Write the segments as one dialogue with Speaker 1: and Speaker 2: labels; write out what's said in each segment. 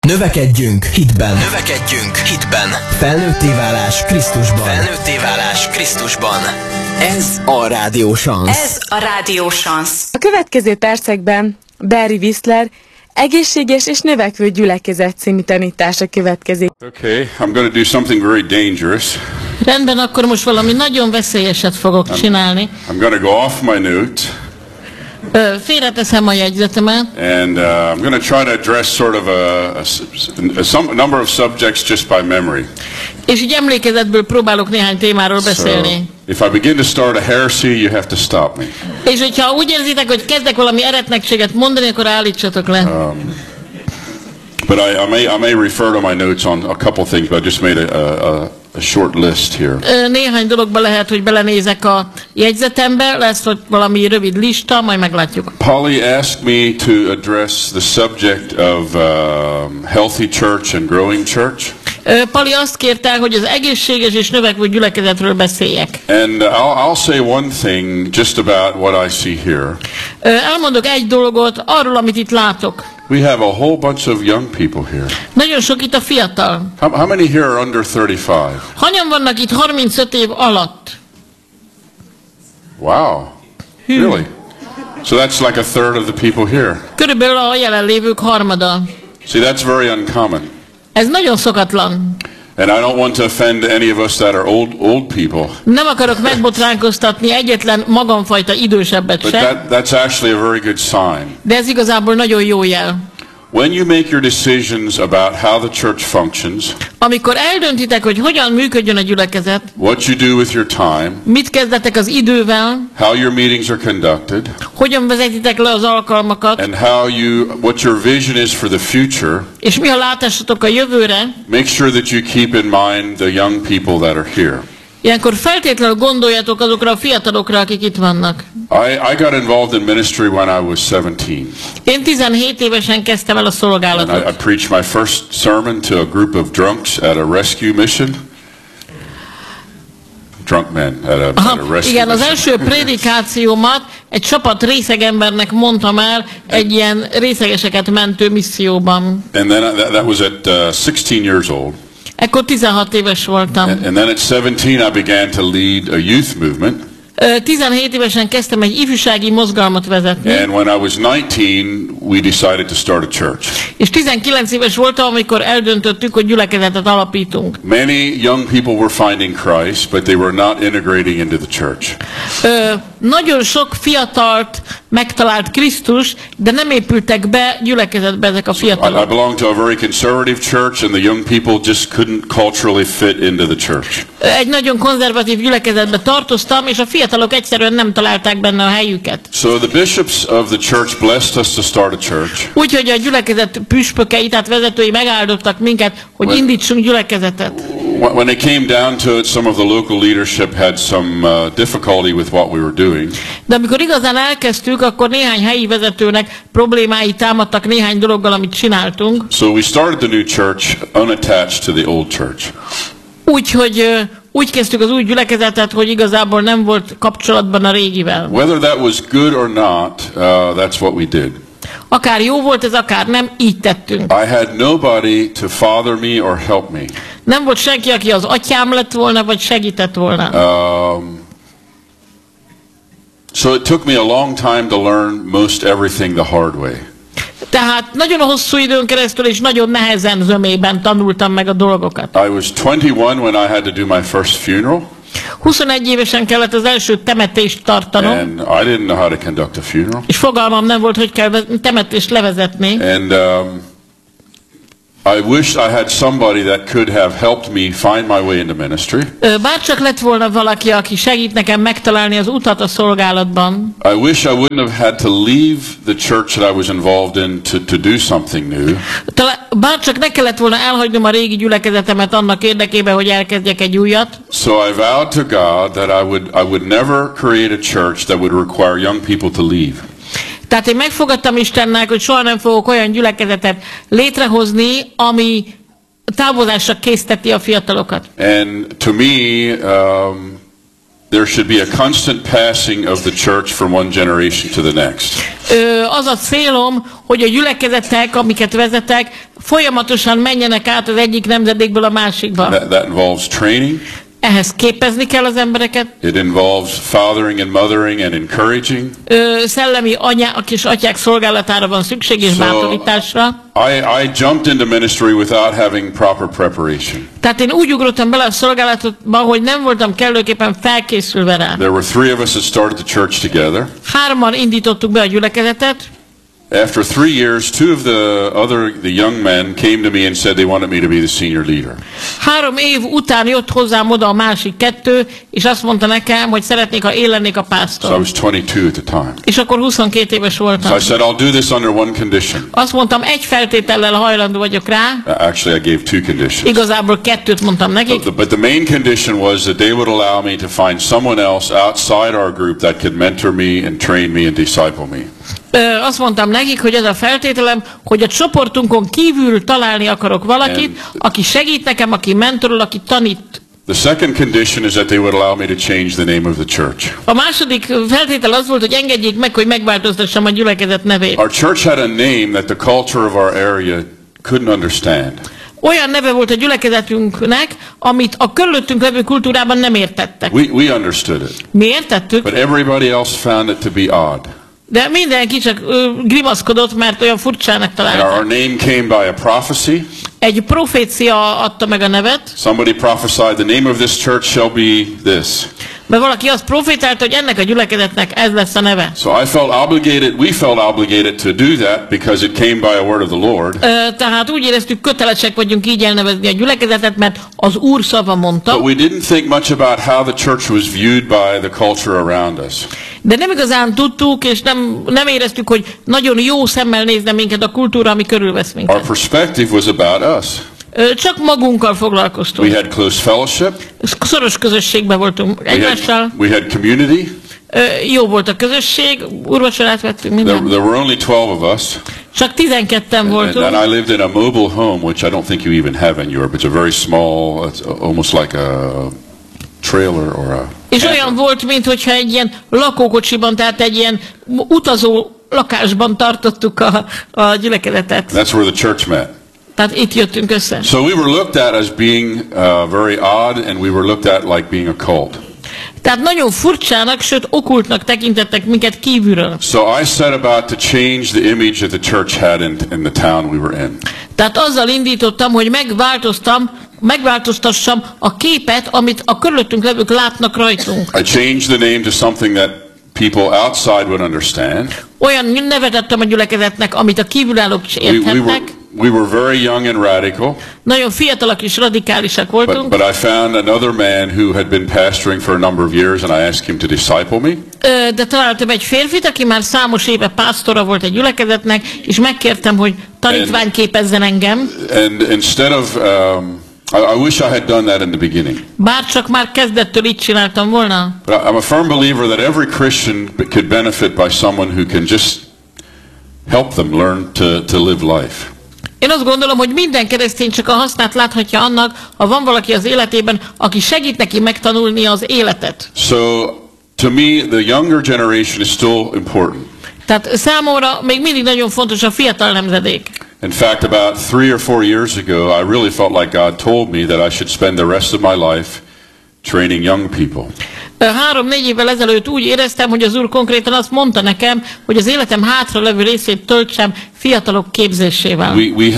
Speaker 1: Növekedjünk hitben. Növekedjünk hitben. Felnőtté válás Krisztusban. Felnőtté válás Krisztusban. Ez a Rádió Szansz.
Speaker 2: Ez a Rádió Szansz.
Speaker 3: A következő percekben Barry Whistler egészséges és növekvő gyülekezet című tanítása következik.
Speaker 4: Okay, I'm going to do something very dangerous.
Speaker 5: Rendben, akkor most valami nagyon veszélyeset fogok csinálni.
Speaker 4: I'm going to go off my notes.
Speaker 5: Félreteszem a jegyzetemet.
Speaker 4: And I'm going to try to address sort of a number of subjects just by memory.
Speaker 5: És így emlékezetből próbálok néhány témáról beszélni.
Speaker 4: If I begin to start a heresy, you have to stop me.
Speaker 5: És hogyha úgy érzitek, hogy kezdek valami eretnekséget mondani, akkor állítsatok le.
Speaker 4: But I may refer to my notes on a couple things, but I just made a short list here.
Speaker 5: Néhány dologba lehet, hogy belenézek a jegyzetembe, lesz ott valami rövid lista, majd meglátjuk.
Speaker 4: Polly asked me to address the subject of healthy church and growing church.
Speaker 5: Pali azt kérte, hogy az egészséges és növekvő gyülekezetről beszéljek.
Speaker 4: And I'll say one thing just about what I see here.
Speaker 5: Elmondok egy dolgot arról, amit itt látok.
Speaker 4: We have a whole bunch of young people here.
Speaker 5: Nagyon sok itt a fiatal.
Speaker 4: How many here are under 35?
Speaker 5: Hanyan vannak itt 35 év alatt?
Speaker 4: Wow. Really? So that's like a third of the people here.
Speaker 5: Körülbelül a jelenlévők harmada.
Speaker 4: See, that's very uncommon.
Speaker 5: Ez nagyon szokatlan.
Speaker 4: And I don't want to offend any of us that are old people.
Speaker 5: Nem akarok megbotránkoztatni egyetlen magamfajta idősebbet
Speaker 4: But
Speaker 5: se.
Speaker 4: that's actually a very good sign.
Speaker 5: De ez igazából nagyon jó jel.
Speaker 4: When you make your decisions about how the church functions,
Speaker 5: Amikor eldöntitek, hogy hogyan működjön a gyülekezet,
Speaker 4: what you do with your time,
Speaker 5: mit kezdetek az idővel,
Speaker 4: how your meetings are conducted,
Speaker 5: hogyan vezetitek le az alkalmakat,
Speaker 4: and what your vision is for the future,
Speaker 5: és mi a látásatok a jövőre,
Speaker 4: make sure that you keep in mind the young people that are here.
Speaker 5: ilyenkor feltétlenül gondoljatok azokra a fiatalokra, akik itt vannak.
Speaker 4: I got involved in ministry when I was 17.
Speaker 5: Én 17 évesen kezdtem el a
Speaker 4: And
Speaker 5: szolgálatot.
Speaker 4: I preached my first sermon to a group of drunks at a rescue mission. Drunk men at a rescue
Speaker 5: Igen, az
Speaker 4: mission.
Speaker 5: első prédikációmat egy csapat részeg embernek mondtam el egy ilyen részegeseket mentő misszióban.
Speaker 4: And then that was at 16 years old.
Speaker 5: Ekkor 16 éves voltam.
Speaker 4: And then at 17 I began to lead a youth movement.
Speaker 5: 17 évesen kezdtem egy ifjúsági mozgalmat vezetni.
Speaker 4: And when I was 19, we decided to start a church.
Speaker 5: És 19 éves voltam, amikor eldöntöttük, hogy gyülekezetet alapítunk.
Speaker 4: Many young people were finding Christ, but they were not integrating into the church.
Speaker 5: Nagyon sok fiatalt megtalált Krisztus, de nem épültek be gyülekezetbe ezek a
Speaker 4: I
Speaker 5: fiatalok.
Speaker 4: belonged to a very conservative church, and the young people just couldn't culturally fit into the church.
Speaker 5: Egy nagyon konzervatív gyülekezetbe tartoztam, és a fiatalok egyszerűen nem találták benne a helyüket.
Speaker 4: So the bishops of the church blessed us to start a church.
Speaker 5: Úgyhogy a gyülekezet püspökei, tehát vezetői megáldottak minket, hogy indítsunk gyülekezetet.
Speaker 4: When it came down to it, some of the local leadership had some difficulty with what we were doing.
Speaker 5: De amikor igazán elkezdtük, akkor néhány helyi vezetőnek problémái támadtak néhány dologgal, amit csináltunk.
Speaker 4: So we started the new church unattached to the old church.
Speaker 5: Úgyhogy úgy kezdtük az új gyülekezetet, hogy igazából nem volt kapcsolatban a régivel.
Speaker 4: Whether that was good or not, that's what we did.
Speaker 5: Akár jó volt ez, akár nem, így tettünk.
Speaker 4: I had nobody to father me or help me.
Speaker 5: Nem volt senki, aki az atyám lett volna, vagy segített volna.
Speaker 4: So it took me a long time to learn most everything the hard way.
Speaker 5: Tehát nagyon hosszú időn keresztül és nagyon nehezen zömében tanultam meg a dolgokat.
Speaker 4: I was 21 when I had to do my first funeral.
Speaker 5: 21 évesen kellett az első temetést tartanom,
Speaker 4: And I didn't know how to conduct a funeral.
Speaker 5: és fogalmam nem volt, hogy kell temetést levezetni.
Speaker 4: And I wish I had somebody that could have helped me find my way into ministry.
Speaker 5: Bárcsak lett volna valaki, aki segít nekem megtalálni az utat a szolgálatban.
Speaker 4: I wish I wouldn't have had to leave the church that I was involved in to do something new.
Speaker 5: Bárcsak ne kellett volna elhagynom a régi gyülekezetemet annak érdekében, hogy elkezdjek egy újat.
Speaker 4: So I vowed to God that I would never create a church that would require young people to leave.
Speaker 5: Tehát én megfogadtam Istennek, hogy soha nem fogok olyan gyülekezetet létrehozni, ami távozásra készteti a fiatalokat.
Speaker 4: And to me, there should be a constant passing of the church from one generation to the next.
Speaker 5: Az a célom, hogy a gyülekezetek, amiket vezetek, folyamatosan menjenek át az egyik nemzedékből a másikba.
Speaker 4: That involves training.
Speaker 5: Ehhez képezni kell az embereket.
Speaker 4: It involves fathering and mothering and encouraging.
Speaker 5: Szellemi anyák és atyák szolgálatára van szükség és bátorításra.
Speaker 4: I jumped into ministry without having proper preparation.
Speaker 5: Tehát én úgy ugrottam bele a szolgálatba, hogy nem voltam kellőképpen felkészülve rá.
Speaker 4: There were 3 of us that started the church together.
Speaker 5: 3-an indítottuk be a gyülekezetet.
Speaker 4: After 3 years, 2 of the young men came to me and said they wanted me to be the senior leader.
Speaker 5: 3 év után jött hozzám oda a másik 2, és azt mondta nekem, hogy szeretnék, ha én lennék a pásztor.
Speaker 4: So I was 22 at the time.
Speaker 5: És akkor 22 éves voltam.
Speaker 4: So I said, I'll do this under one condition.
Speaker 5: Azt mondtam, egy feltétellel hajlandó vagyok rá.
Speaker 4: Actually, I gave 2 conditions.
Speaker 5: Igazából 2-t mondtam nekik.
Speaker 4: But the main condition was that they would allow me to find someone else outside our group that could mentor me and train me and disciple me.
Speaker 5: Azt mondtam nekik, hogy ez a feltételem, hogy a csoportunkon kívül találni akarok valakit, aki segít nekem, aki mentorol, aki tanít.
Speaker 4: The second condition is that they would allow me to change the name of the church.
Speaker 5: A második feltétel az volt, hogy engedjék meg, hogy megváltoztassam a gyülekezet nevét.
Speaker 4: Our church had a name that the culture of our area couldn't understand.
Speaker 5: Olyan neve volt a gyülekezetünknek, amit a körülöttünk levő kultúrában nem értettek.
Speaker 4: We understood it.
Speaker 5: Mi értettük?
Speaker 4: But everybody else found it to be odd.
Speaker 5: De mindenki csak grimaszkodott, mert olyan furcsának találták.
Speaker 4: Our name came by a prophecy.
Speaker 5: Egy profécia adta meg a nevet.
Speaker 4: Somebody prophesied, the name of this church shall be this.
Speaker 5: Mert valaki azt profétálta, hogy ennek a gyülekezetnek ez lesz a neve.
Speaker 4: So I felt obligated, we felt obligated to do that because it came by a word of the Lord.
Speaker 5: Tehát úgy éreztük, kötelesek vagyunk így elnevezni a gyülekezetet, mert az Úr szava mondta.
Speaker 4: But we didn't think much about how the church was viewed by the culture around us.
Speaker 5: De nem igazán tudtuk, és nem éreztük, hogy nagyon jó szemmel nézne minket a kultúra, ami körülvesz minket.
Speaker 4: Our perspective was about us.
Speaker 5: Csak magunkkal foglalkoztunk.
Speaker 4: We had close fellowship.
Speaker 5: Szoros közösségben voltunk egymással.
Speaker 4: We had community.
Speaker 5: Jó volt a közösség, úrvacsorát vettünk minden.
Speaker 4: There were only 12 of us.
Speaker 5: Csak 12-en voltunk.
Speaker 4: And I lived in a mobile home, which I don't think you even have in Europe. It's a very small, it's almost like a trailer or a...
Speaker 5: És olyan volt, mintha egy ilyen lakókocsiban, tehát egy ilyen utazó lakásban tartottuk a gyülekezetet.
Speaker 4: That's where the church met.
Speaker 5: Tehát itt jöttünk össze.
Speaker 4: So we were looked at as being very odd, and we were looked at like being a cult.
Speaker 5: Tehát nagyon furcsának, sőt okkultnak tekintettek minket kívülről.
Speaker 4: So I set about to change the image that the church had in the town we were in.
Speaker 5: Tehát azzal indítottam, hogy megváltoztassam a képet, amit a körülöttünk levők látnak rajtunk.
Speaker 4: I changed the name to something that people outside would understand.
Speaker 5: Olyan nevet adtam a gyülekezetnek, amit a kívülállók is érthetnek.
Speaker 4: We were very young and radical.
Speaker 5: Nagyon fiatalak és radikálisak voltunk.
Speaker 4: But I found another man who had been pastoring for a number of years, and I asked him to disciple me.
Speaker 5: De találtam egy férfit, aki már számos éve pásztora volt egy gyülekezetnek, és megkértem, hogy tanítványképezzen engem.
Speaker 4: And instead of I wish I had done that in the beginning.
Speaker 5: Bár csak már kezdettől így csináltam volna.
Speaker 4: But I'm a firm believer that every Christian could benefit by someone who can just help them learn to live life.
Speaker 5: Én azt gondolom, hogy minden keresztény csak a hasznát láthatja annak, ha van valaki az életében, aki segít neki megtanulni az életet.
Speaker 4: So, to me, the younger generation is still important.
Speaker 5: Tehát számomra még mindig nagyon fontos a fiatal nemzedék.
Speaker 4: In fact, about 3 or 4 years ago, I really felt like God told me that I should spend the rest of my life training young people.
Speaker 5: 3-4 évvel ezelőtt úgy éreztem, hogy az Úr konkrétan azt mondta nekem, hogy az életem hátra levő részét töltsem fiatalok képzésével.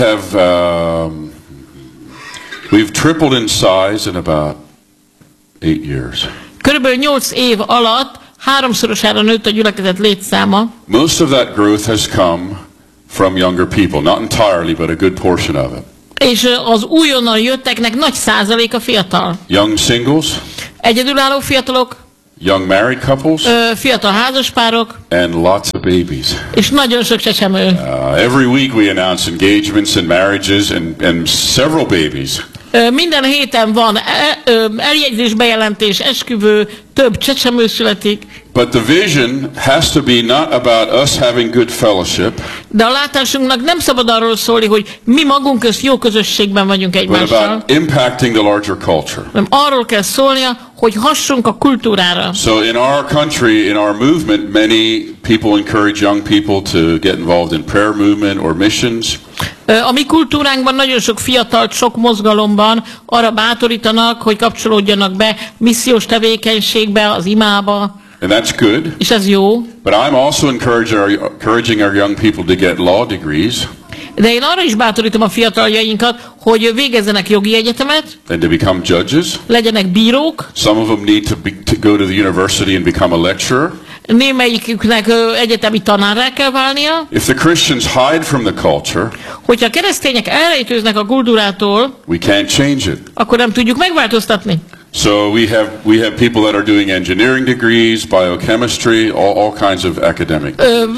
Speaker 4: We've tripled in size in about 8 years.
Speaker 5: Körülbelül 8 év alatt 3-szorosára nőtt a gyülekezet létszáma.
Speaker 4: Most of that growth has come from younger people, not entirely, but a good portion of it.
Speaker 5: És az újonnan jötteknek nagy százaléka fiatal.
Speaker 4: Young singles.
Speaker 5: Egyedülálló fiatalok.
Speaker 4: Young married couples.
Speaker 5: Fiatal házaspárok.
Speaker 4: And lots of babies.
Speaker 5: És nagyon sok csecsemő.
Speaker 4: Every week we announce engagements and marriages and several babies.
Speaker 5: Minden héten van eljegyzés, bejelentés, esküvő, több csecsemő születik.
Speaker 4: But the vision has to be not about us having good fellowship,
Speaker 5: De a látásunknak nem szabad arról szólni, hogy mi magunk közt jó közösségben vagyunk
Speaker 4: but
Speaker 5: egymással,
Speaker 4: about impacting the larger culture.
Speaker 5: hanem arról kell szólnia, hogy hassunk a kultúrára.
Speaker 4: So in our country, in our movement, many people encourage young people to get involved in prayer movement or missions.
Speaker 5: A mi kultúránkban nagyon sok fiatalt, sok mozgalomban arra bátorítanak, hogy kapcsolódjanak be missziós tevékenységbe, az imába,
Speaker 4: And that's good.
Speaker 5: és ez jó.
Speaker 4: But I'm also encouraging our young people to get law degrees
Speaker 5: De én arra is bátorítom a fiataljainkat, hogy végezzenek jogi egyetemet,
Speaker 4: and to become judges.
Speaker 5: legyenek bírók,
Speaker 4: Some of them need to go to the university and become a lecturer.
Speaker 5: némelyiküknek egyetemi tanárrá kell válnia.
Speaker 4: If the Christians hide from the culture,
Speaker 5: Hogyha a keresztények elrejtőznek a kultúrától,
Speaker 4: we can't change it.
Speaker 5: akkor nem tudjuk megváltoztatni.
Speaker 4: So we have people that are doing engineering degrees, biochemistry, all kinds of academic.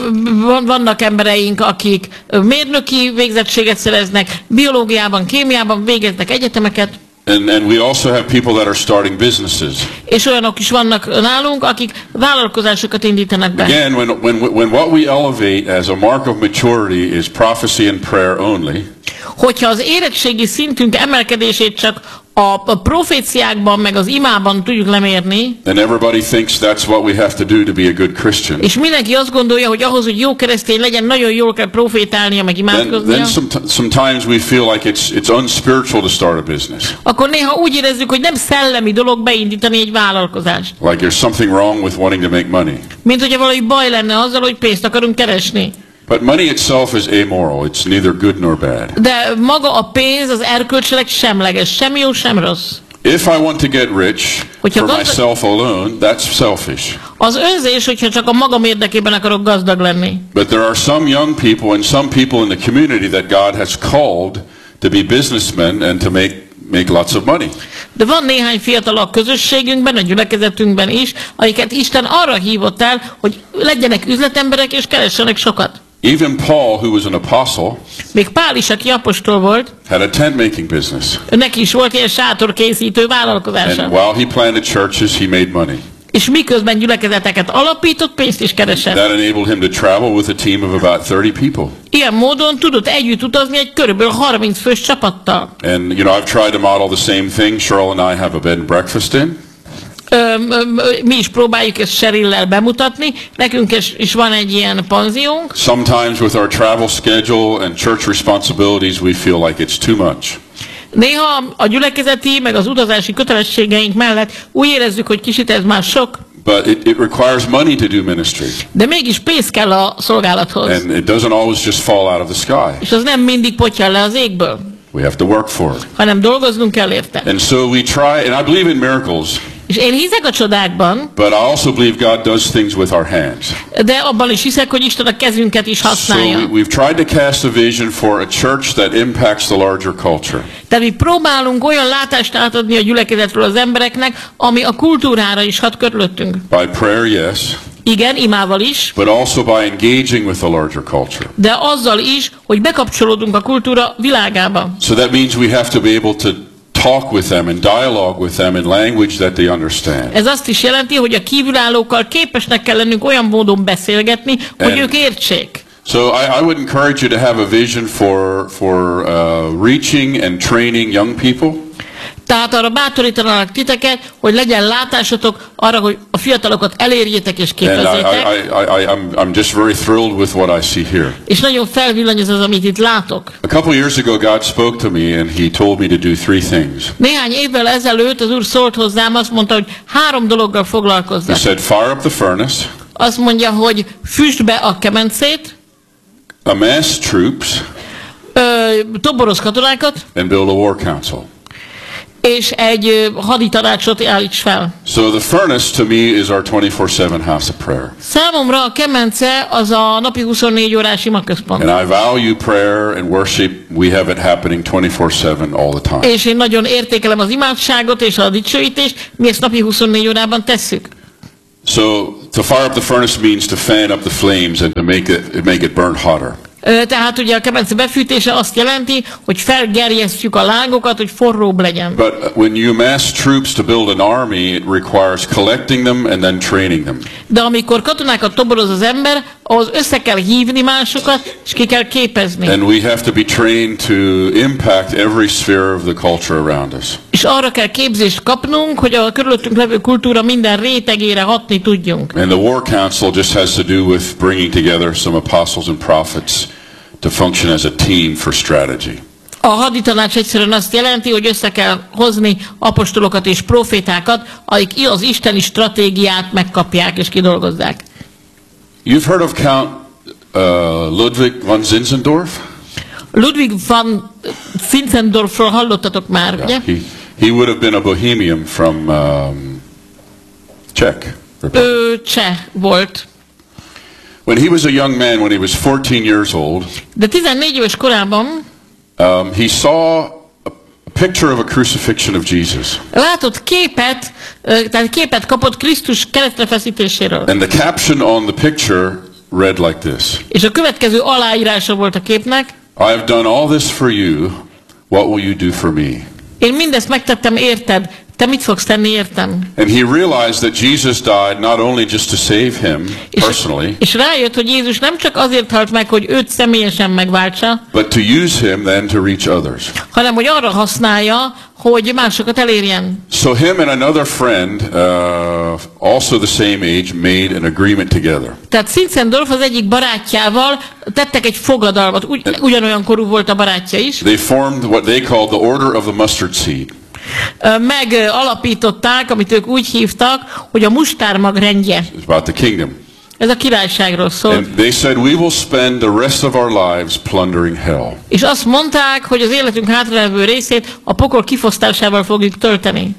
Speaker 5: Vannak embereink, akik mérnöki végzettséget szereznek, biológiában, kémiában végeznek egyetemeket,
Speaker 4: And we also have people that are starting businesses.
Speaker 5: és olyanok is vannak nálunk, akik vállalkozásokat indítanak be.
Speaker 4: Again, when what we elevate as a mark of maturity is prophecy and prayer only,
Speaker 5: Hogyha az érettségi szintünk emelkedését csak a proféciákban meg az imában tudjuk lemérni,
Speaker 4: then everybody thinks that's what we have to do to be a good Christian.
Speaker 5: és mindenki azt gondolja, hogy ahhoz, hogy jó keresztény legyen, nagyon jól kell profétálnia, meg imádkoznia,
Speaker 4: Then sometimes we feel like it's unspiritual to start a business.
Speaker 5: akkor néha úgy érezzük, hogy nem szellemi dolog beindítani egy vállalkozást.
Speaker 4: Like there's something wrong with wanting to make money.
Speaker 5: Mint hogyha valami baj lenne azzal, hogy pénzt akarunk keresni.
Speaker 4: But money itself is amoral. It's neither good nor bad.
Speaker 5: De maga a pénz az erkölcsileg semleges, sem jó, sem rossz.
Speaker 4: If I want to get rich
Speaker 5: Hogyha
Speaker 4: for
Speaker 5: gazdag-
Speaker 4: myself alone, that's selfish.
Speaker 5: Az önzés, hogyha csak a magam érdekében akarok gazdag lenni.
Speaker 4: But there are some young people and some people in the community that God has called to be businessmen and to make lots of money.
Speaker 5: De van néhány fiatal a közösségünkben, a gyülekezetünkben is, akiket Isten arra hívott el, hogy legyenek üzletemberek és keressenek sokat.
Speaker 4: Even Paul, who was an apostle,
Speaker 5: Még Pál is, aki apostol volt,
Speaker 4: had a tent making business.
Speaker 5: neki is volt ilyen sátorkészítő
Speaker 4: And
Speaker 5: vállalkozása.
Speaker 4: while he planted churches, he made money.
Speaker 5: És miközben gyülekezeteket alapított, pénzt is keresett.
Speaker 4: That enabled him to travel with a team of about 30 people.
Speaker 5: Ilyen módon tudott együtt utazni egy körülbelül 30 fős csapattal.
Speaker 4: And I've tried to model the same thing. Cheryl and I have a bed and breakfast in.
Speaker 5: Mi is próbáljuk ezt Sherillel bemutatni. Nekünk is van egy ilyen panziónk.
Speaker 4: Sometimes with our travel schedule and church responsibilities, we feel like it's too much.
Speaker 5: Néha a gyülekezeti, meg az utazási kötelességeink mellett úgy érezzük, hogy kicsit ez már sok,
Speaker 4: But it requires money to do ministry.
Speaker 5: de mégis pénz kell a szolgálathoz.
Speaker 4: And it doesn't always just fall out of the sky.
Speaker 5: És az nem mindig potyal le az égből,
Speaker 4: We have to work for it.
Speaker 5: hanem dolgoznunk kell érte.
Speaker 4: And so we try, and I believe in miracles,
Speaker 5: És én hiszek a csodákban,
Speaker 4: but I also believe God does things with our hands.
Speaker 5: de abban is hiszek, hogy Isten a kezünket is
Speaker 4: So
Speaker 5: használja.
Speaker 4: we've tried to cast a vision for a church that impacts the larger culture.
Speaker 5: De mi próbálunk olyan látást átadni a gyülekezetről az embereknek, ami a kultúrára is hat körülöttünk.
Speaker 4: By prayer, yes,
Speaker 5: Igen, imával is,
Speaker 4: but also by engaging with the larger culture.
Speaker 5: de azzal is, hogy bekapcsolódunk a kultúra világába.
Speaker 4: So that means we have to be able to talk with them and dialogue with them in language that they understand.
Speaker 5: Ez azt is jelenti, hogy a kívülállókkal képesnek kell lennünk olyan módon beszélgetni, hogy
Speaker 4: And-
Speaker 5: ők értsék.
Speaker 4: So I would encourage you to have a vision for reaching and training young people.
Speaker 5: Tehát arra bátorítanak titeket, hogy legyen látásotok arra, hogy a fiatalokat elérjétek és
Speaker 4: And
Speaker 5: képezzétek.
Speaker 4: I'm just very thrilled with what I see here.
Speaker 5: És nagyon felvillanyoz az, amit itt látok.
Speaker 4: A couple years ago, God spoke to me and He told me to do 3 things.
Speaker 5: Néhány évvel ezelőtt az Úr szólt hozzám, azt mondta, hogy 3 dologgal
Speaker 4: He
Speaker 5: foglalkozzak.
Speaker 4: said, fire up the furnace,
Speaker 5: Azt mondja, hogy füsd be a kemencét,
Speaker 4: amass troops,
Speaker 5: toboroz katonákat,
Speaker 4: and build a war council.
Speaker 5: és egy haditanácsot állíts fel.
Speaker 4: So the furnace to me is our 24/7 house of prayer.
Speaker 5: Számomra a kemence az a napi 24 órás imaközpont.
Speaker 4: And I value prayer and worship. We have it happening 24/7 all the time.
Speaker 5: És én nagyon értékelem az imádságot és a dicsőítést, mi ezt napi 24 órában tesszük.
Speaker 4: So to fire up the furnace means to fan up the flames and to make it burn hotter.
Speaker 5: Tehát ugye a kemence befűtése azt jelenti, hogy felgerjesztjük a lágokat, hogy forróbb legyen.
Speaker 4: But when you mass troops to build an army, it requires collecting them and then training them.
Speaker 5: De amikor katonákat toboroz az ember, ahhoz össze kell hívni másokat, és ki kell képezni.
Speaker 4: And we have to be trained to impact every sphere of the culture around us.
Speaker 5: És arra kell képzést kapnunk, hogy a körülöttünk levő kultúra minden rétegére hatni tudjunk.
Speaker 4: And the War Council just has to do with bringing together some apostles and prophets to function as a team for strategy.
Speaker 5: A haditanács egyszerűen azt jelenti, hogy össze kell hozni apostolokat és profétákat, akik az isteni stratégiát megkapják és kidolgozzák.
Speaker 4: You've heard of Count Ludwig von Zinzendorf?
Speaker 5: Ludwig van Zinzendorfról hallottatok már, ugye?
Speaker 4: He would have been a Bohemian from Czech Republic.
Speaker 5: Ő cseh volt.
Speaker 4: When he was a young man, when he was 14 years old,
Speaker 5: De 14 éves korában
Speaker 4: he saw a picture of a crucifixion of Jesus.
Speaker 5: látott képet kapott Krisztus keresztre feszítéséről.
Speaker 4: And the caption on the picture read like this.
Speaker 5: És a következő aláírása volt a képnek.
Speaker 4: I have done all this for you. What will you do for me?
Speaker 5: Én mindezt megtettem érted. Te mit fogsz tenni értem?
Speaker 4: And he realized that Jesus died not only just to save him personally,
Speaker 5: És rájött, hogy Jézus nem csak azért halt meg, hogy őt személyesen megváltsa,
Speaker 4: but to use him then to reach others.
Speaker 5: hanem hogy arra használja, hogy másokat elérjen.
Speaker 4: So him and another friend, also the same age, made an agreement together.
Speaker 5: Tehát Zinzendorf az egyik barátjával tettek egy fogadalmat, ugyanolyan korú volt a barátja is.
Speaker 4: They formed what they called the Order of the Mustard Seed.
Speaker 5: Megalapították, amit ők úgy hívtak, hogy a mustármag rendje.
Speaker 4: It's about the kingdom.
Speaker 5: Ez a királyságról szól.
Speaker 4: And they said, we will spend the rest of our lives plundering hell.
Speaker 5: És azt mondták, hogy az életünk hátralevő részét a pokol kifosztásával fogjuk tölteni.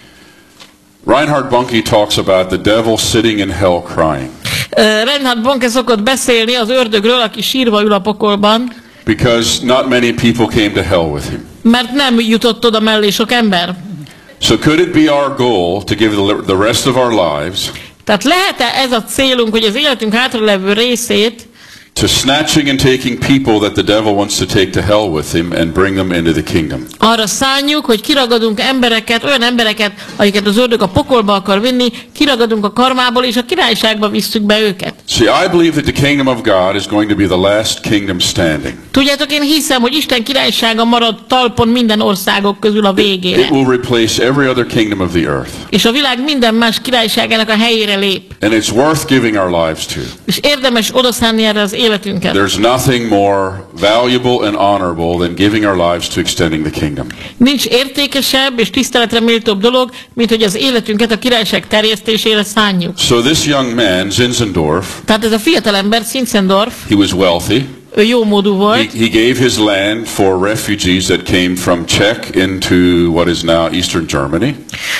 Speaker 4: Reinhard Bonnke talks about the devil sitting in hell crying.
Speaker 5: Reinhard Bonnke szokott beszélni az ördögről, aki sírva ül a pokolban.
Speaker 4: Because not many people came to hell with him.
Speaker 5: Mert nem jutott oda mellé sok ember.
Speaker 4: So could it be our goal to give the rest of our lives
Speaker 5: Tehát lehet-e ez a célunk, hogy az életünk hátralevő részét
Speaker 4: to snatching and taking people that the devil wants to take to hell with him and bring them into the kingdom?
Speaker 5: arra szánjuk, hogy kiragadunk embereket, olyan embereket, akiket az ördög a pokolba akar vinni, kiragadunk a karmából, és a királyságba visszük be őket.
Speaker 4: See, I believe that the kingdom of God is going to be the last kingdom standing.
Speaker 5: Tudjátok, én hiszem, hogy Isten királysága marad talpon minden országok közül a végére.
Speaker 4: It will replace every other kingdom of the earth.
Speaker 5: És a világ minden más királyságának a helyére lép.
Speaker 4: And it's worth giving our lives to.
Speaker 5: És érdemes odaszánni erre az életünket.
Speaker 4: There's nothing more valuable and honorable than giving our lives to extending the kingdom.
Speaker 5: Nincs értékesebb és tiszteletre méltóbb dolog, mint hogy az életünket a királyság terjesztésére szánjuk.
Speaker 4: So this young man, Zinzendorf,
Speaker 5: Tehát ez a fiatalember, Zinzendorf,
Speaker 4: he was wealthy.
Speaker 5: ő jómódú volt.
Speaker 4: He gave his land for refugees that came from Czech into what is now Eastern Germany.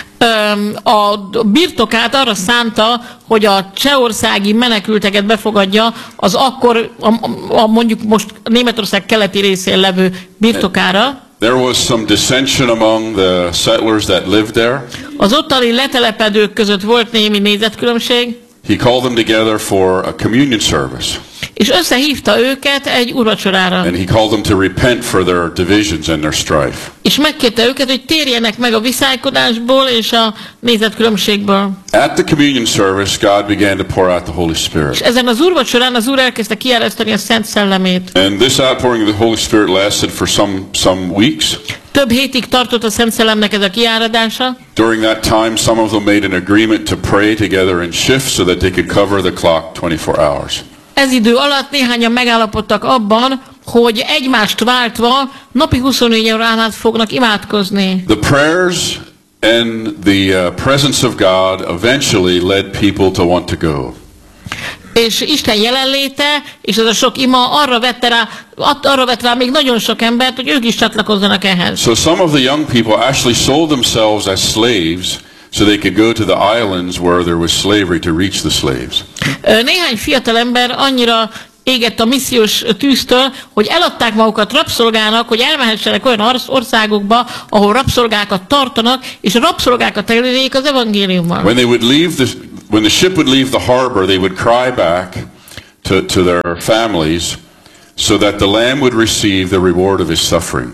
Speaker 5: A birtokát arra szánta, hogy a csehországi menekülteket befogadja az akkor, mondjuk most Németország keleti részén levő birtokára.
Speaker 4: There was some dissension among the settlers that lived there.
Speaker 5: Az ottani letelepedők között volt némi nézetkülönbség.
Speaker 4: He called them together for a communion service.
Speaker 5: És összehívta őket egy úrvacsorára.
Speaker 4: And he called them to repent for their divisions and their strife.
Speaker 5: És megkérte őket, hogy térjenek meg a viszálykodásból és a nézetkülönbségből.
Speaker 4: At the communion service, God began to pour out the Holy Spirit.
Speaker 5: És ezen az úrvacsorán az Úr elkezdte kiárasztani a Szent Szellemét.
Speaker 4: And this outpouring of the Holy Spirit lasted for some weeks.
Speaker 5: Több hétig tartott a Szent Szellemnek ez a kiáradása.
Speaker 4: During that time, some of them made an agreement to pray together in shifts so that they could cover the clock 24 hours.
Speaker 5: Ez idő alatt néhányan megállapodtak abban, hogy egymást váltva napi 24 órán át fognak imádkozni.
Speaker 4: The prayers and the presence of God eventually led people to want to go.
Speaker 5: És Isten jelenléte, és ez a sok ima arra vett rá még nagyon sok embert, hogy ők is csatlakozzanak ehhez.
Speaker 4: So some of the young people actually sold themselves as slaves so they could go to the islands where there was slavery to reach the slaves.
Speaker 5: Néhány fiatal ember annyira égett a missziós tűztől, hogy eladták magukat rabszolgának, hogy elmehessenek olyan országokba, ahol rabszolgákat tartanak, és a rabszolgákat elérjék az evangéliummal.
Speaker 4: When the ship would leave the harbor, they would cry back to their families so that the Lamb would receive the reward of his suffering.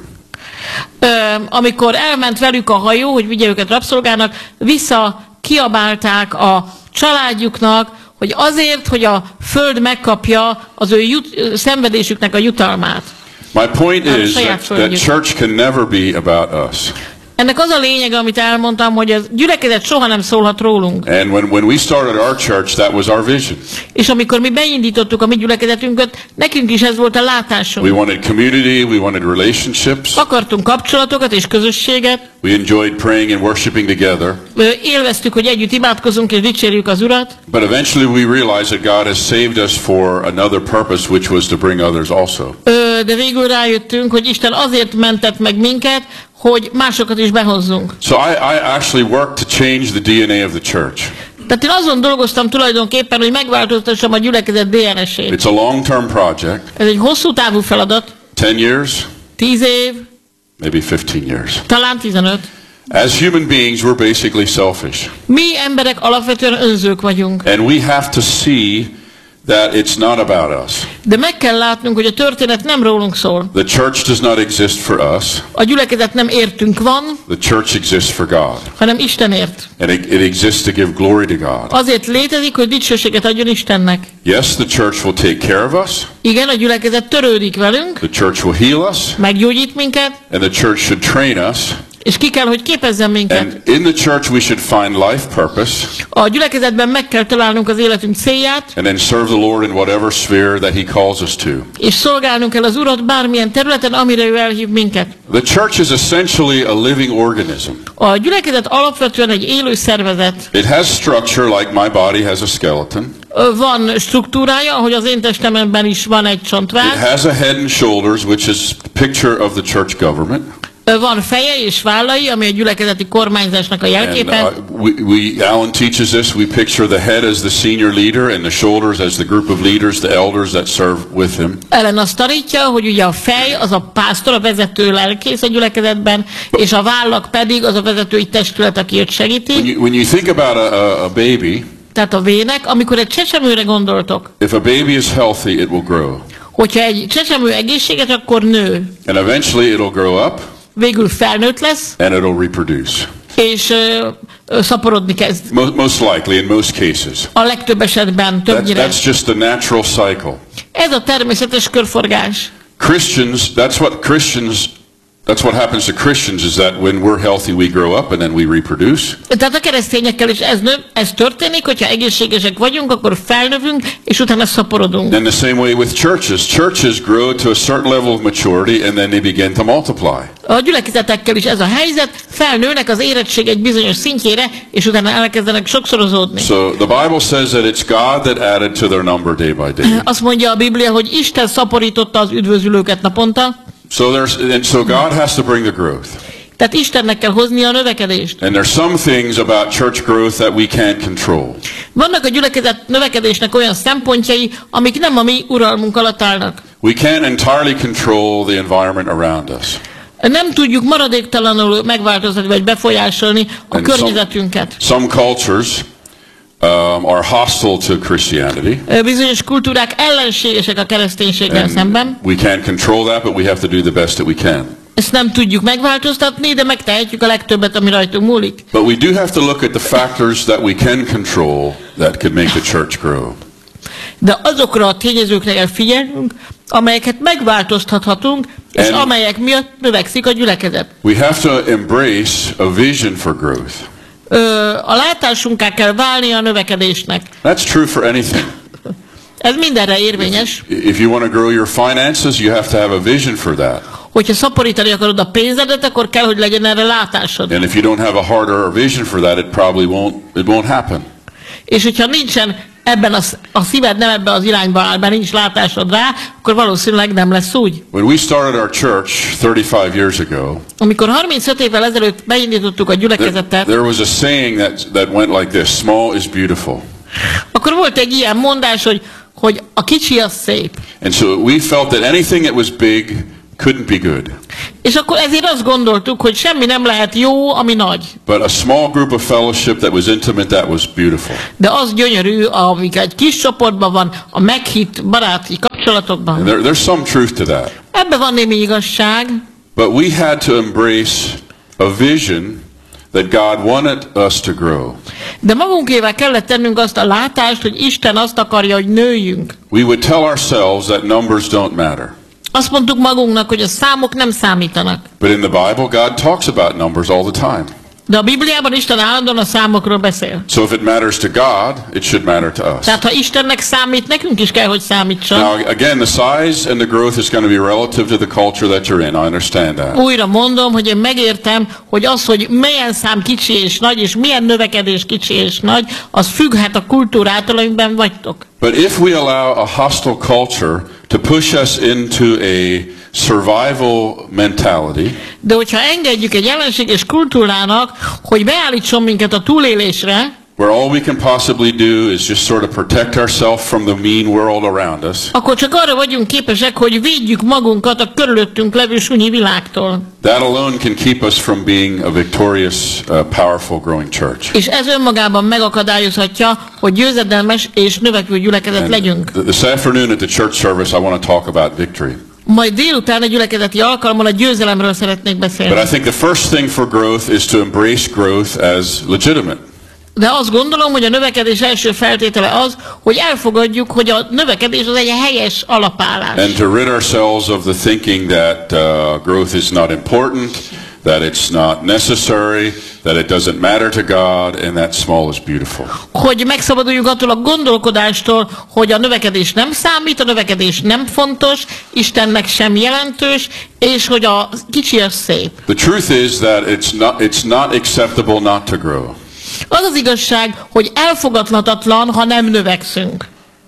Speaker 5: Amikor elment velük a hajó, hogy vigye őket rabszolgának, vissza kiabálták a családjuknak, hogy azért, hogy a föld megkapja az ő szenvedésüknek a jutalmát.
Speaker 4: My point is that church can never be about us.
Speaker 5: Ennek az a lényege, amit elmondtam, hogy a gyülekezet soha nem szólhat rólunk.
Speaker 4: And when we started our church, that was our vision.
Speaker 5: És amikor mi beindítottuk a mi gyülekezetünket, nekünk is ez volt a látásunk.
Speaker 4: We wanted community, we wanted relationships.
Speaker 5: Akartunk kapcsolatokat és közösséget.
Speaker 4: We enjoyed praying and worshiping together.
Speaker 5: Élveztük, hogy együtt imádkozunk és dicsérjük az Urat.
Speaker 4: But eventually we realized that God has saved us for another purpose, which was to bring others also.
Speaker 5: De végül rájöttünk, hogy Isten azért mentett meg minket, hogy másokat is behozzunk.
Speaker 4: So I actually worked to change the DNA of the church.
Speaker 5: Tehát én azon dolgoztam tulajdonképpen, hogy megváltoztassam a gyülekezet DNS-ét.
Speaker 4: It's a long-term project.
Speaker 5: Ez egy hosszú távú feladat.
Speaker 4: 10 years.
Speaker 5: 10 év.
Speaker 4: Maybe 15 years.
Speaker 5: Talán 15.
Speaker 4: As human beings, we're basically selfish.
Speaker 5: Mi emberek alapvetően önzők vagyunk.
Speaker 4: And we have to see that it's not about us.
Speaker 5: De meg kell látnunk, hogy a történet nem rólunk szól.
Speaker 4: The church does not exist for us.
Speaker 5: A gyülekezet nem értünk van,
Speaker 4: The church exists for God.
Speaker 5: hanem Istenért.
Speaker 4: And it exists to give glory to God.
Speaker 5: Azért létezik, hogy dicsőséget adjon Istennek.
Speaker 4: Yes, the church will take care of us.
Speaker 5: Igen, a gyülekezet törődik velünk,
Speaker 4: The church will heal us.
Speaker 5: meggyógyít minket,
Speaker 4: And the church should train us.
Speaker 5: és ki kell, hogy képezzen minket.
Speaker 4: And in the church we should find life purpose.
Speaker 5: A gyülekezetben meg kell találnunk az életünk célját,
Speaker 4: And then serve the Lord in whatever sphere that he calls us to.
Speaker 5: és szolgálnunk kell az Urat bármilyen területen, amire ő elhív minket.
Speaker 4: The church is essentially a living organism.
Speaker 5: A gyülekezet alapvetően egy élő szervezet.
Speaker 4: It has structure like my body has a skeleton.
Speaker 5: Van struktúrája, ahogy az én testemben is van egy
Speaker 4: It
Speaker 5: csontváz.
Speaker 4: has a head and shoulders, which is a picture of the church government.
Speaker 5: Van feje és vállai, ami a gyülekezeti kormányzásnak a
Speaker 4: And
Speaker 5: jelképe.
Speaker 4: Alan teaches this. We picture the head as the senior leader and the shoulders as the group of leaders, the elders that serve with him.
Speaker 5: Ellen azt tanítja, hogy ugye a fej az a pásztor, a vezető lelkész a gyülekezetben, és a vállak pedig az a vezetői testület, aki őt segíti.
Speaker 4: When you think about a baby,
Speaker 5: Tehát a vének, amikor egy csecsemőre gondoltok,
Speaker 4: if a baby is healthy, it will grow.
Speaker 5: hogyha egy csecsemő egészséges, akkor nő.
Speaker 4: And eventually it'll grow up.
Speaker 5: Végül felnőtt lesz,
Speaker 4: And it'll reproduce.
Speaker 5: és szaporodni kezd.
Speaker 4: Most likely, in most cases.
Speaker 5: A legtöbb esetben, többnyire.
Speaker 4: That's just the natural cycle.
Speaker 5: Ez a természetes körforgás.
Speaker 4: That's what happens to Christians is that when we're healthy, we grow up and then we reproduce.
Speaker 5: Tehát a keresztényekkel is ez történik, hogyha egészségesek vagyunk, akkor felnövünk, és utána szaporodunk.
Speaker 4: And the same way with churches. Churches grow to a certain level of maturity and then they begin to multiply.
Speaker 5: A gyülekezetekkel is ez a helyzet, felnőnek az érettség egy bizonyos szintjére, és utána elkezdenek sokszorozódni.
Speaker 4: So the Bible says that it's God that added to their number day by day.
Speaker 5: Azt mondja a Biblia, hogy Isten szaporította az üdvözülőket naponta.
Speaker 4: So God has to bring the growth.
Speaker 5: Tehát Istennek kell hoznia a növekedést.
Speaker 4: And there's some things about church growth that we can't control.
Speaker 5: Vannak a gyülekezet növekedésnek olyan szempontjai, amik nem a mi uralmunk alatt állnak.
Speaker 4: We can't entirely control the environment around us.
Speaker 5: Nem tudjuk maradéktalanul megváltoztatni vagy befolyásolni a környezetünket.
Speaker 4: Some cultures are hostile to Christianity.
Speaker 5: Bizonyos kultúrák ellenségesek a kereszténységgel szemben.
Speaker 4: We can't control that, but we have to do the best that we can.
Speaker 5: Ezt nem tudjuk megváltoztatni, de megtehetjük a legtöbbet, ami rajtunk múlik.
Speaker 4: But we do have to look at the factors that we can control that could make the church grow.
Speaker 5: De azokra a tényezőkre kell figyelnünk, amelyeket megváltoztathatunk, és amelyek miatt növekszik a gyülekezet.
Speaker 4: We have to embrace a vision for growth.
Speaker 5: A látásunká kell válni a növekedésnek.
Speaker 4: That's true for anything.
Speaker 5: Ez mindenre érvényes.
Speaker 4: If you want to grow your finances, you have to have a vision for that.
Speaker 5: Hogyha szaporítani akarod a pénzedet, akkor kell, hogy legyen erre látásod.
Speaker 4: And if you don't have a heart or a vision for that, it probably won't happen.
Speaker 5: És hogyha nincsen ebben a szíved nem ebben az irányba áll, mert nincs látásod rá, akkor valószínűleg nem lesz úgy.
Speaker 4: When we started our church 35 years ago,
Speaker 5: amikor 35 évvel ezelőtt beindítottuk a gyülekezetet,
Speaker 4: there was a saying that went like this: small is beautiful.
Speaker 5: Akkor volt egy ilyen mondás, hogy a kicsi az szép.
Speaker 4: And so we felt that anything that was big couldn't be good.
Speaker 5: És akkor ezért azt gondoltuk, hogy semmi nem lehet jó, ami nagy.
Speaker 4: But a small group of fellowship that was intimate, that was beautiful.
Speaker 5: De az gyönyörű, amik egy kis csoportban van, a meghitt baráti kapcsolat. kapcsolatokban.
Speaker 4: There's some truth to that.
Speaker 5: Ebben van némi igazság.
Speaker 4: But we had to embrace a vision that God wanted us to grow.
Speaker 5: De magunkével kellett tennünk azt a látást, hogy Isten azt akarja, hogy nőjünk.
Speaker 4: We would tell ourselves that numbers don't matter.
Speaker 5: Azt mondtuk magunknak, hogy a számok nem számítanak.
Speaker 4: But in the Bible, God talks about numbers all the time.
Speaker 5: De a Bibliában Isten állandóan a számokról beszél.
Speaker 4: So if it matters to God, it should matter to us.
Speaker 5: Tehát ha Istennek számít, nekünk is kell, hogy számítson.
Speaker 4: Now, again, the size and the growth is going to be relative to the culture that you're in. I understand that.
Speaker 5: Újra mondom, hogy én megértem, hogy az, hogy milyen szám kicsi és nagy, és milyen növekedés kicsi és nagy, az függhet a kultúrától, amiben vagytok.
Speaker 4: But if we allow a hostile culture to push us into a survival mentality,
Speaker 5: de hogyha engedjük egy ellenséges kultúrának, hogy beállítson minket a túlélésre,
Speaker 4: where all we can possibly do is just sort of protect ourselves from the mean world around us,
Speaker 5: akkor csak arra vagyunk képesek, hogy védjük magunkat a körülöttünk levő sunyi világtól.
Speaker 4: that alone can keep us from being a victorious, powerful, growing church.
Speaker 5: És ez önmagában megakadályozhatja, hogy győzedelmes és növekvő gyülekezet legyünk.
Speaker 4: This afternoon at the church service, I want to talk about victory.
Speaker 5: Majd délután a gyülekezeti alkalommal a győzelemről szeretnék beszélni.
Speaker 4: But I think the first thing for growth is to embrace growth as legitimate.
Speaker 5: De azt gondolom, hogy a növekedés első feltétele az, hogy elfogadjuk, hogy a növekedés az egy helyes alapállás.
Speaker 4: And to rid ourselves of the thinking that growth is not important, that it's not necessary, that it doesn't matter to God, and that small is beautiful.
Speaker 5: Hogy megszabaduljunk attól a gondolkodástól, hogy a növekedés nem számít, a növekedés nem fontos, Istennek sem jelentős, és hogy a kicsi az szép.
Speaker 4: The truth is that it's not acceptable not to grow.
Speaker 5: Az az igazság, hogy elfogadhatatlan, ha nem növekszünk.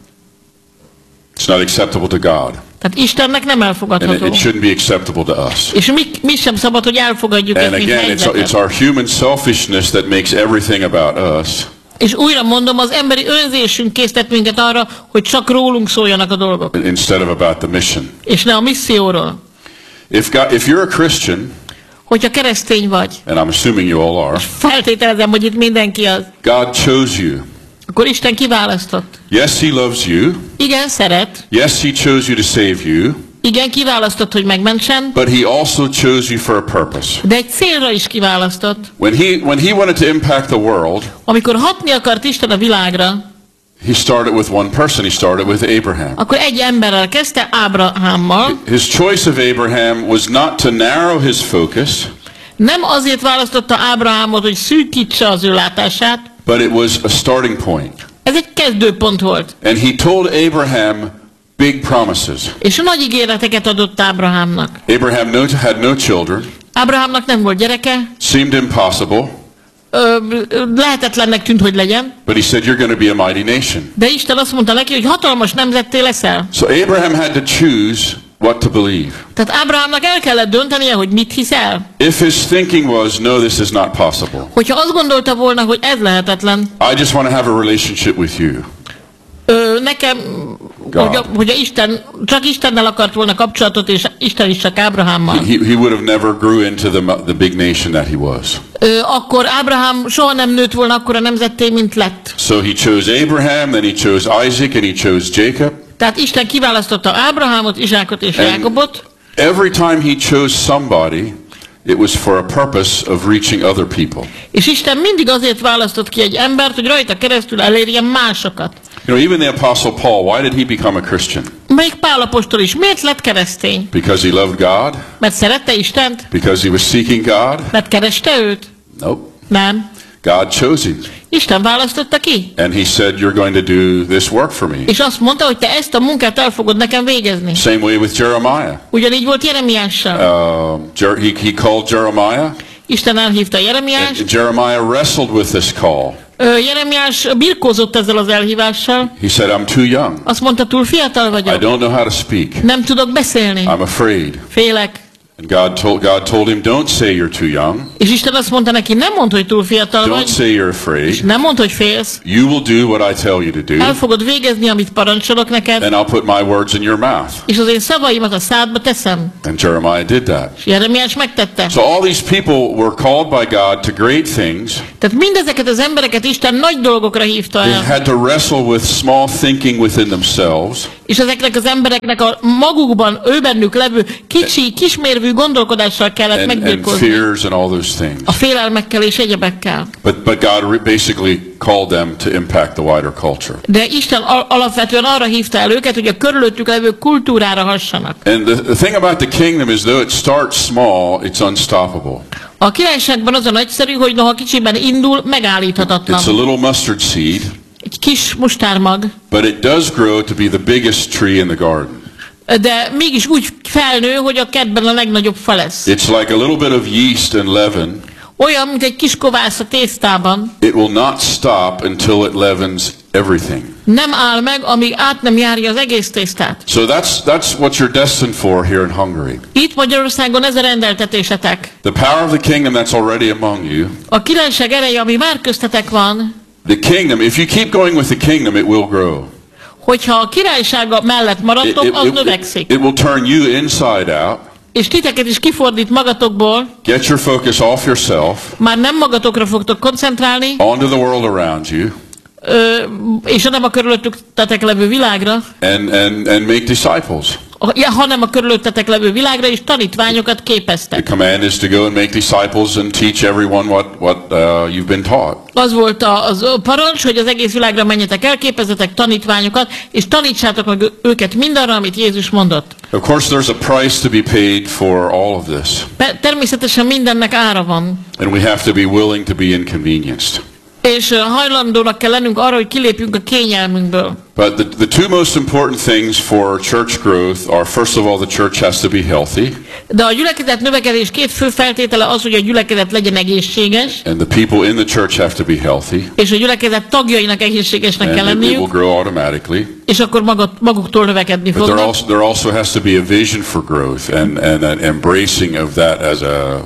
Speaker 4: It's not acceptable to God.
Speaker 5: Tehát Istennek nem
Speaker 4: And
Speaker 5: elfogadható.
Speaker 4: it shouldn't be acceptable to us.
Speaker 5: És mi sem szabad, hogy elfogadjuk
Speaker 4: And
Speaker 5: ezt, mint
Speaker 4: again,
Speaker 5: helyzetet.
Speaker 4: it's our human selfishness that makes everything about us.
Speaker 5: És újra mondom, az emberi önzésünk késztet minket arra, hogy csak rólunk szóljanak a dolgok.
Speaker 4: Instead of about the mission.
Speaker 5: És ne a misszióról.
Speaker 4: If you're a Christian,
Speaker 5: Hogyha keresztény vagy,
Speaker 4: and I'm assuming you all are,
Speaker 5: feltételezem, hogy itt mindenki az,
Speaker 4: God chose you.
Speaker 5: akkor Isten kiválasztott.
Speaker 4: Yes, He loves you.
Speaker 5: Igen, szeret.
Speaker 4: Yes, He chose you to save you.
Speaker 5: Igen, kiválasztott, hogy megmentsen.
Speaker 4: But He also chose you for a purpose.
Speaker 5: De egy célra is kiválasztott.
Speaker 4: When he wanted to impact the world,
Speaker 5: Amikor hatni akart Isten a világra,
Speaker 4: He started with one person. He started with Abraham.
Speaker 5: akkor egy emberrel kezdte, Ábrahámmal.
Speaker 4: His choice of Abraham was not to narrow his focus,
Speaker 5: Nem azért választotta Ábrahámot, hogy szűkítse az ő látását.
Speaker 4: but it was a starting point.
Speaker 5: Ez egy kezdőpont volt.
Speaker 4: And He told Abraham big promises.
Speaker 5: És nagy ígéreteket adott Ábrahámnak.
Speaker 4: Abraham had no children.
Speaker 5: Ábrahámnak nem volt gyereke.
Speaker 4: Seemed impossible.
Speaker 5: Lehetetlennek tűnt, hogy legyen.
Speaker 4: But He said, you're going to be a mighty nation.
Speaker 5: De Isten azt mondta neki, hogy hatalmas nemzetté leszel.
Speaker 4: So Abraham had to choose what to believe.
Speaker 5: Tehát Ábrahámnak el kellett döntenie, hogy mit hiszel.
Speaker 4: If his thinking was, no, this is not possible.
Speaker 5: Hogyha azt gondolta volna, hogy ez lehetetlen,
Speaker 4: I just want to have a relationship with you.
Speaker 5: nekem,
Speaker 4: God.
Speaker 5: hogy Isten, csak Istennel akart volna kapcsolatot, és Isten is csak Ábrahámmal.
Speaker 4: He would have never grew into the big nation that he was.
Speaker 5: Akkor Ábrahám soha nem nőtt volna akkora nemzetté, mint lett.
Speaker 4: So he chose Abraham, then he chose Isaac, and he chose Jacob.
Speaker 5: Tehát Isten kiválasztotta Ábrahámot, Izsákot és Jákobot.
Speaker 4: Every time he chose somebody, it was for a purpose of reaching other people.
Speaker 5: És Isten mindig azért választott ki egy embert, hogy rajta keresztül elérjen másokat.
Speaker 4: You know, even the Apostle Paul, why did he become a Christian?
Speaker 5: Még Pál apostol is miért lett keresztény?
Speaker 4: Because he loved God?
Speaker 5: Mert szerette Istent?
Speaker 4: Because he was seeking God?
Speaker 5: Mert kereste őt?
Speaker 4: Nope.
Speaker 5: Nem.
Speaker 4: God chose him.
Speaker 5: Isten választotta ki.
Speaker 4: And he said, you're going to do this work for me.
Speaker 5: És azt mondta, hogy te ezt a munkát el fogod nekem végezni.
Speaker 4: Same way with Jeremiah.
Speaker 5: Ugyanígy volt Jeremiással.
Speaker 4: He called Jeremiah.
Speaker 5: Isten elhívta Jeremiást.
Speaker 4: And Jeremiah wrestled with this call.
Speaker 5: Jeremiás birkózott ezzel az elhívással.
Speaker 4: He said, I'm too young.
Speaker 5: Azt mondta, túl fiatal
Speaker 4: I
Speaker 5: vagyok.
Speaker 4: don't know how to speak.
Speaker 5: Nem tudok beszélni.
Speaker 4: I'm afraid.
Speaker 5: Félek.
Speaker 4: And God told him, don't say you're too young.
Speaker 5: És Isten azt mondta neki, nem mondd, hogy túl fiatal
Speaker 4: Don't
Speaker 5: vagy.
Speaker 4: say you're afraid.
Speaker 5: Nem mondd, hogy félsz.
Speaker 4: You will do what I tell you to do.
Speaker 5: El fogod végezni, amit parancsolok neked.
Speaker 4: And I'll put my words in your mouth.
Speaker 5: És az én szavaimat a szádba teszem.
Speaker 4: And Jeremiah did that.
Speaker 5: És Jeremiás megtette.
Speaker 4: So all these people were called by God to great things.
Speaker 5: Tehát mindezeket az embereket Isten nagy dolgokra hívta
Speaker 4: They
Speaker 5: el.
Speaker 4: had to wrestle with small thinking within themselves.
Speaker 5: És ezeknek az embereknek a magukban, őbennük levő kicsi, kismérvű gondolkodással kellett
Speaker 4: and
Speaker 5: megbirkózni.
Speaker 4: fears and all those things.
Speaker 5: A félelmekkel és egyebekkel.
Speaker 4: But God basically called them to impact the wider culture.
Speaker 5: De Isten alapvetően arra hívta el őket, hogy a körülöttük levő kultúrára hassanak.
Speaker 4: And the thing about the kingdom is though it starts small, it's unstoppable.
Speaker 5: A királyságban az a nagyszerű, hogy noha kicsiben indul, megállíthatatlan.
Speaker 4: It's a little mustard seed,
Speaker 5: Egy kis mustármag,
Speaker 4: but it does grow to be the biggest tree in the garden.
Speaker 5: de mégis úgy felnő, hogy a kertben a legnagyobb fa lesz.
Speaker 4: It's like a little bit of yeast and leaven.
Speaker 5: Olyan, mint egy kis kovász a tésztában.
Speaker 4: It will not stop until it leavens everything.
Speaker 5: Nem áll meg, amíg át nem járja az egész tésztát.
Speaker 4: So that's what you're destined for here in Hungary.
Speaker 5: Itt Magyarországon ez a rendeltetésetek.
Speaker 4: The power of the kingdom that's already among you.
Speaker 5: A királyság ereje, ami már köztetek van,
Speaker 4: The kingdom, if you keep going with the kingdom, it will grow.
Speaker 5: hogyha a királysága mellett maradtok, az növekszik.
Speaker 4: It will turn you inside out.
Speaker 5: És titeket is kifordít magatokból,
Speaker 4: Get your focus off yourself,
Speaker 5: már nem magatokra fogtok koncentrálni,
Speaker 4: onto the world around you,
Speaker 5: és nem a körülöttetek levő világra,
Speaker 4: and make disciples.
Speaker 5: hanem a körülöttetek levő világra, és tanítványokat
Speaker 4: The
Speaker 5: képeztek.
Speaker 4: command is to go and make disciples and teach everyone what you've been taught.
Speaker 5: Az volt az parancs, hogy az egész világra menjetek el, képezzetek tanítványokat, és tanítsátok meg őket mindarra, amit Jézus mondott.
Speaker 4: Of course, there's a price to be paid for all of this,
Speaker 5: Természetesen mindennek ára van,
Speaker 4: and we have to be willing to be inconvenienced.
Speaker 5: és hajlandónak kell lennünk arra, hogy kilépjünk a kényelmünkből.
Speaker 4: But the two most important things for church growth are, first of all, the church has to be healthy,
Speaker 5: De a gyülekezet növekedés két fő feltétele az, hogy a gyülekezet legyen egészséges,
Speaker 4: and the people in the church have to be healthy,
Speaker 5: és a gyülekezet tagjainak egészségesnek kell
Speaker 4: and it will
Speaker 5: lenniük,
Speaker 4: grow automatically.
Speaker 5: és akkor maguktól növekedni
Speaker 4: But
Speaker 5: fognak.
Speaker 4: there also has to be a vision for growth and an embracing of that as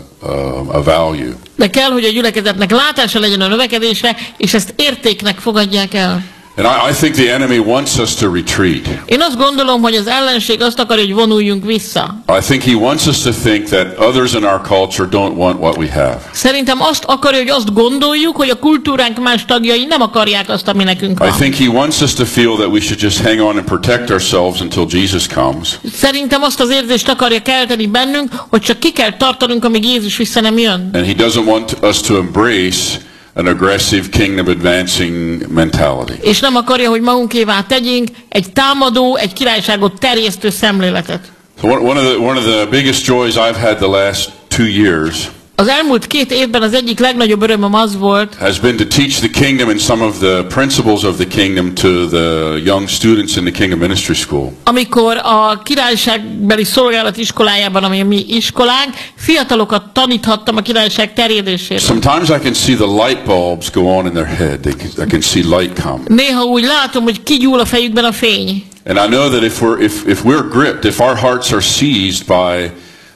Speaker 4: a value.
Speaker 5: De kell, hogy a gyülekezetnek látása legyen a növekedésre, és ezt értéknek fogadják el.
Speaker 4: And I think the enemy wants us to retreat.
Speaker 5: Én azt gondolom, hogy az ellenség azt akarja, hogy vonuljunk vissza.
Speaker 4: I think he wants us to think that others in our culture don't want what we have.
Speaker 5: Szerintem azt akarja, hogy azt gondoljuk, hogy a kultúránk más tagjai nem akarják azt, ami nekünk
Speaker 4: I
Speaker 5: van.
Speaker 4: think he wants us to feel that we should just hang on and protect ourselves until Jesus comes.
Speaker 5: Szerintem azt az érzést akarja kelteni bennünk, hogy csak ki kell tartanunk, amíg Jézus vissza nem jön.
Speaker 4: And he doesn't want us to embrace an aggressive kingdom advancing mentality.
Speaker 5: És nem akarja, hogy magunkévá tegyünk egy támadó, egy királyságot terjesztő szemléletet.
Speaker 4: So one of the biggest joys I've had the last 2 years
Speaker 5: Az elmúlt 2 évben az egyik legnagyobb örömöm az volt,
Speaker 4: has been to teach the kingdom and some of the principles of the kingdom to the young students in the Kingdom Ministry School.
Speaker 5: amikor a királyságbeli szolgálat iskolájában, ami a mi iskolánk, fiatalokat taníthattam a királyság terjedéséről.
Speaker 4: Sometimes I can see the light bulbs go on in their head. I can see light come.
Speaker 5: Néha úgy látom, hogy kigyúl a fejükben a fény.
Speaker 4: And I know that if we're gripped, if our hearts are seized by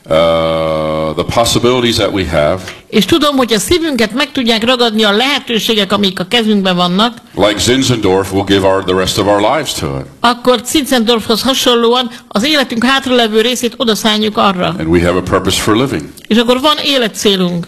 Speaker 4: the possibilities that we have,
Speaker 5: És tudom, hogy a szívünket meg tudják ragadni a lehetőségek, amik a kezünkben vannak,
Speaker 4: like Zinzendorf, we'll give the rest of our lives to it.
Speaker 5: akkor Zinzendorfhoz hasonlóan az életünk hátralevő részét odaszálljuk arra.
Speaker 4: And we have a purpose for living.
Speaker 5: És akkor van életcélunk.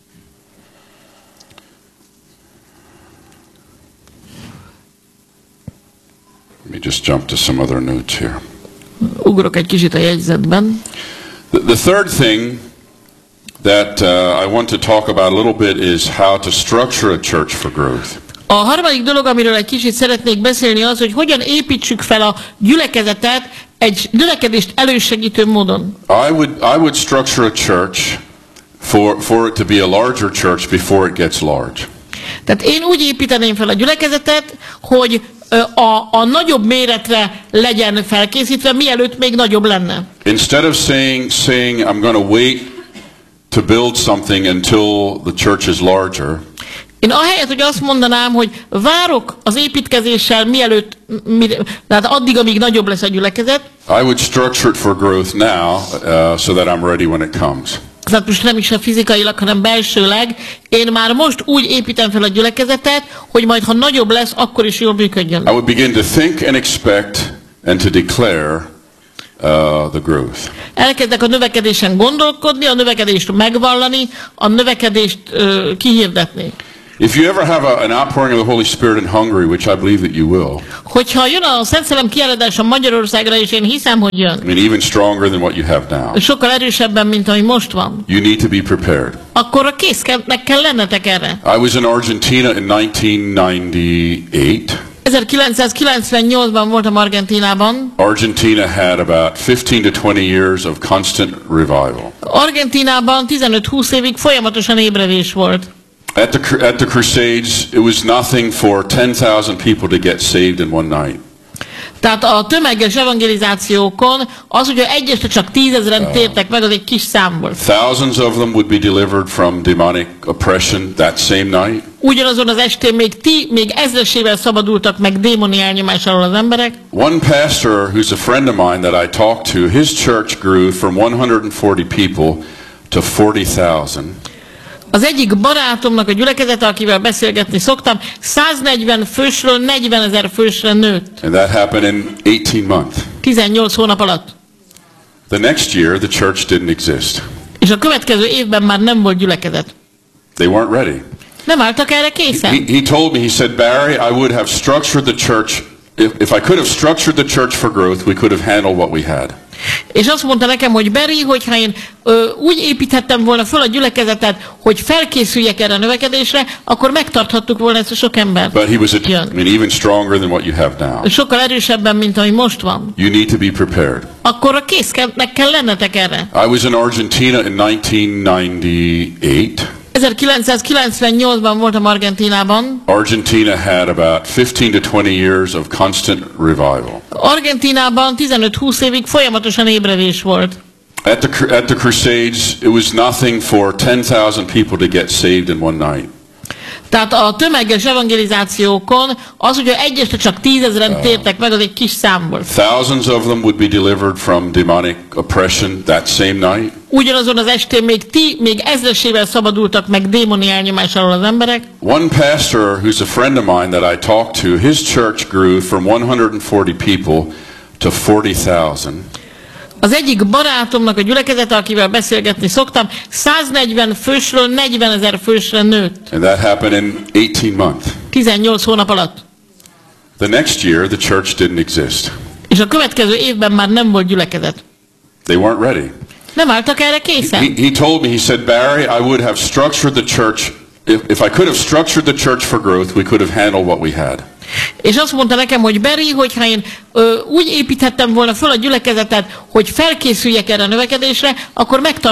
Speaker 4: Let me just jump to some other notes here.
Speaker 5: Ugrok egy kicsit a jegyzetben.
Speaker 4: The third thing that I want to talk about a little bit is how to structure a church for growth.
Speaker 5: A harmadik dolog, amiről egy kicsit szeretnék beszélni, az, hogy hogyan építsük fel a gyülekezetet egy növekedést elősegítő módon.
Speaker 4: I would structure a church for it to be a larger church before it gets large.
Speaker 5: Tehát én úgy építeném fel a gyülekezetet, hogy a nagyobb méretre legyen felkészítve, mielőtt még nagyobb lenne.
Speaker 4: Instead of saying I'm going to wait to build something until the church is larger,
Speaker 5: Én ahelyett, hogy azt mondanám, hogy várok az építkezéssel mielőtt, tehát addig, amíg nagyobb lesz a gyülekezet,
Speaker 4: I would structure it for growth now so that I'm ready when it comes.
Speaker 5: tehát most nem is a fizikailag, hanem belsőleg, én már most úgy építem fel a gyülekezetet, hogy majd, ha nagyobb lesz, akkor is jól működjön.
Speaker 4: I would begin to think and expect and to declare the growth.
Speaker 5: Elkezdek a növekedésen gondolkodni, a növekedést megvallani, a növekedést kihirdetni.
Speaker 4: If you ever have an outpouring of the Holy Spirit in Hungary, which I believe that you will,
Speaker 5: Hogyha jön a Szent Szellem kiáradása Magyarországra, és én hiszem, hogy jön,
Speaker 4: I mean even stronger than what you have now,
Speaker 5: sokkal erősebben, mint ami most van,
Speaker 4: you need to be prepared.
Speaker 5: akkor késznek kell lennetek erre.
Speaker 4: I was in Argentina in 1998.
Speaker 5: 1998-ban voltam Argentínában.
Speaker 4: Argentina had about 15 to 20 years of constant revival.
Speaker 5: Argentínában 15-20 évig folyamatosan ébredés volt.
Speaker 4: At the Crusades, it was nothing for 10,000 people to get saved in one night.
Speaker 5: Tehát a tömeges evangelizációkon az, hogy egy este csak 10 000-en tértek meg, az egy kis szám volt.
Speaker 4: Thousands of them would be delivered from demonic oppression that same night.
Speaker 5: Ugyanazon az estén még ezresével szabadultak meg démoni elnyomás alól az emberek.
Speaker 4: One pastor who's a friend of mine that I talked to, his church grew from 140 people to 40,000.
Speaker 5: Az egyik barátomnak a gyülekezete, akivel beszélgetni szoktam, 140 fősről 40 000 fősre nőtt.
Speaker 4: And that happened in 18 months.
Speaker 5: 18 hónap alatt.
Speaker 4: The next year, the church didn't exist.
Speaker 5: És a következő évben már nem volt gyülekezet.
Speaker 4: They weren't ready.
Speaker 5: Nem álltak erre készen.
Speaker 4: He told me, he said, Barry, I would have structured the church, if I could have structured the church for growth, we could have handled what we had.
Speaker 5: És azt mondta nekem, hogy Barry, hogyha én úgy építhettem volna föl a gyülekezetet, hogy felkészüljek erre a növekedésre, akkor megtarthattuk volna ezt a sok embert.
Speaker 4: But he was even stronger than what you have now.
Speaker 5: Sokkal erősebben, mint ami most van.
Speaker 4: You need to be prepared.
Speaker 5: Akkor késznek kell lennetek erre.
Speaker 4: I was in Argentina in 1998.
Speaker 5: 1998-ban voltam Argentínában.
Speaker 4: Argentina had about 15 to 20 years of constant revival.
Speaker 5: Argentínában 15-20 évig folyamatosan ébredés volt.
Speaker 4: At the Crusades, it was nothing for 10,000 people to get saved in one night.
Speaker 5: Tehát a tömeges evangelizációkon az, hogy egy este csak 10 000-en tértek meg, az egy kis szám volt.
Speaker 4: Thousands of them would be delivered from demonic oppression that same night.
Speaker 5: Ugyanazon az estén még ezresével szabadultak meg démoni elnyomás alól az emberek.
Speaker 4: One pastor who's a friend of mine that I talked to, his church grew from 140 people to 40,000.
Speaker 5: Az egyik barátomnak a gyülekezete, akivel beszélgetni szoktam, 140 fősről 40 000 fősre nőtt.
Speaker 4: And that happened in 18 months.
Speaker 5: 18 hónap alatt.
Speaker 4: The next year, the church didn't exist.
Speaker 5: És a következő évben már nem volt gyülekezet.
Speaker 4: They weren't ready.
Speaker 5: Nem álltak erre készen.
Speaker 4: He told me, he said, Barry, I would have structured the church, if I could have structured the church for growth, we could have handled what we had.
Speaker 5: És azt mondta nekem, hogy Barry, hogyha én úgy építhettem volna föl a gyülekezetet, hogy felkészüljek erre a növekedésre, akkor megtarthattuk